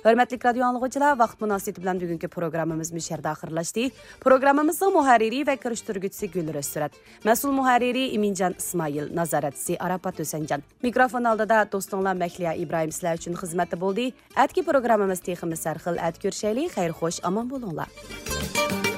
Hörmətli radio anlıqçılar, vaqt münasibəti bilan bugünkü proqramımız müşərdə axırlaşdı. Proqramımızın müharriri və kirişdirgüçüsü Gülür Özsürət, məsul müharriri İmincan İsmail, nazaratçısı Arafat Ösəncan. Mikrofon aldida dostunlar Məkliya İbrahim sizlər üçün xidmətdə boldu. Ətki proqramımız teximiz sərxil ət görüşəli, xeyir xoş, aman bolunlar.